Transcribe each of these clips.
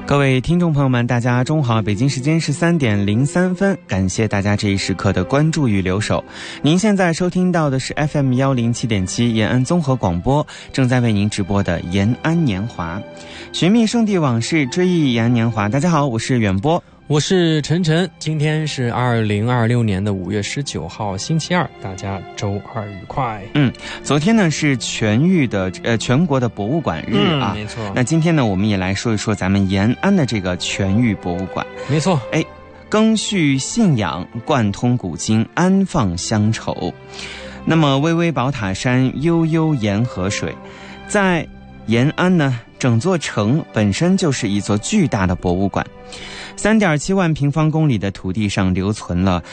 各位听众朋友们，大家中午好，北京时间是3点03分，感谢大家这一时刻的关注与留守。您现在收听到的是 FM 107.7延安综合广播，正在为您直播的延安年华，寻觅圣地往事，追忆延安年华。大家好，我是远波。 我是晨晨，今天是2026年的5月19号星期二，大家周二愉快。 昨天呢是全国的博物馆日啊， 没错。 那今天呢我们也来说一说咱们延安的这个全域博物馆。 没错， 赓续信仰，贯通古今，安放乡愁。那么巍巍宝塔山，悠悠沿河水，在延安呢，整座城本身就是一座巨大的博物馆。3.7万平方公里的土地上留存了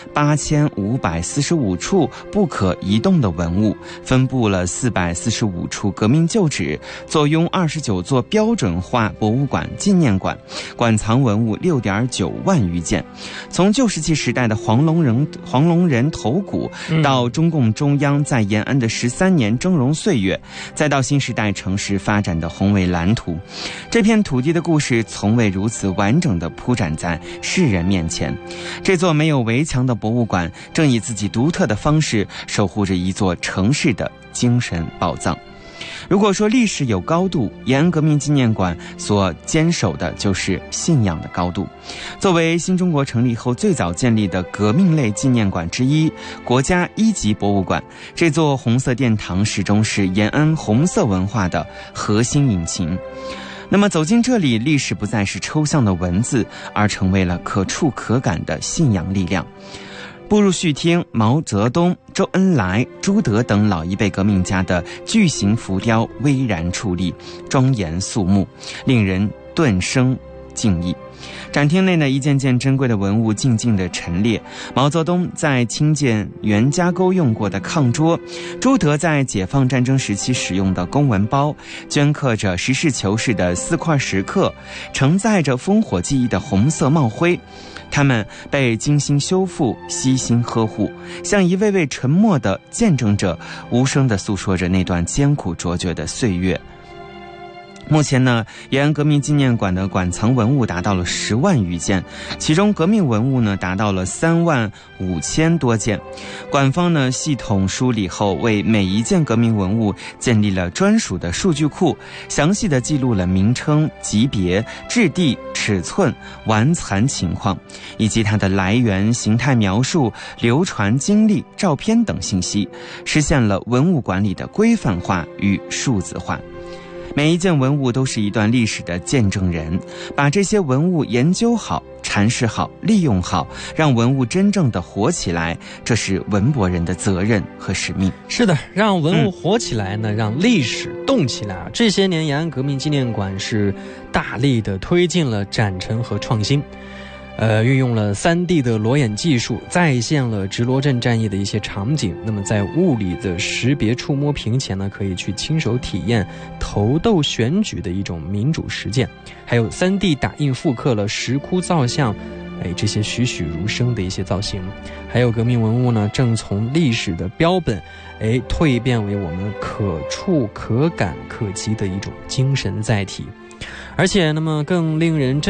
8545处不可移动的文物，分布了445处革命旧址，坐拥29座标准化博物馆纪念馆，馆藏文物6.9万余件。从旧石器时代的黄龙人头骨，到中共中央在延安的13年峥嵘岁月，再到新时代城市发展的宏伟蓝图，这片土地的故事从未如此完整地铺展在世人面前。这座没有围墙的博物馆正以自己独特的方式守护着一座城市的精神宝藏。如果说历史有高度，延安革命纪念馆所坚守的就是信仰的高度。作为新中国成立后最早建立的革命类纪念馆之一，国家1级博物馆，这座红色殿堂始终是延安红色文化的核心引擎。那么走进这里，历史不再是抽象的文字，而成为了可触可感的信仰力量。步入序厅，毛泽东、周恩来、朱德等老一辈革命家的巨型浮雕巍然矗立，庄严肃穆，令人顿生敬意。展厅内呢，一件件珍贵的文物静静地陈列。毛泽东在清建袁家沟用过的炕桌，朱德在解放战争时期使用的公文包，镌刻着实事求是的4块石刻，承载着烽火记忆的红色帽徽。他们被精心修复，悉心呵护，像一位位沉默的见证者，无声地诉说着那段艰苦卓绝的岁月。目前呢，延安革命纪念馆的馆藏文物达到了10万余件，其中革命文物呢达到了3万5千多件。馆方呢系统梳理后，为每一件革命文物建立了专属的数据库，详细的记录了名称、级别、质地、尺寸、完残情况，以及它的来源、形态描述、流传经历、照片等信息，实现了文物管理的规范化与数字化。每一件文物都是一段历史的见证人，把这些文物研究好、阐释好、利用好，让文物真正的活起来，这是文博人的责任和使命。是的， 让文物活起来呢，让历史动起来。这些年延安革命纪念馆是大力的推进了展陈和创新，运用了3D 的裸眼技术，再现了直罗镇战役的一些场景。那么在物理的识别触摸屏前呢，可以去亲手体验头斗选举的一种民主实践。还有3D 打印复刻了石窟造像，这些栩栩如生的一些造型。还有革命文物呢，正从历史的标本蜕变为我们可触可感可及的一种精神载体。而且那么更令人